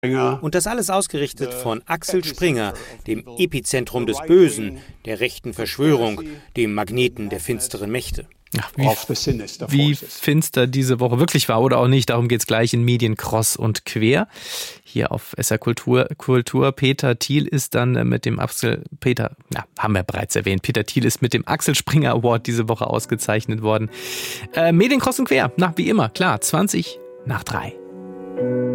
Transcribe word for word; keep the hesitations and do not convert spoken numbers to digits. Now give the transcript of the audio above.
Und das alles ausgerichtet von Axel Springer, dem Epizentrum des Bösen, der rechten Verschwörung, dem Magneten der finsteren Mächte. Ach, wie, wie finster diese Woche wirklich war oder auch nicht, darum geht's gleich in Medien Cross und Quer. Hier auf S R Kultur, Kultur. Peter Thiel ist dann mit dem Axel, Peter, na, haben wir bereits erwähnt, Peter Thiel ist mit dem Axel Springer Award diese Woche ausgezeichnet worden. Äh, Medien Cross und Quer, na, wie immer, klar, zwanzig nach drei.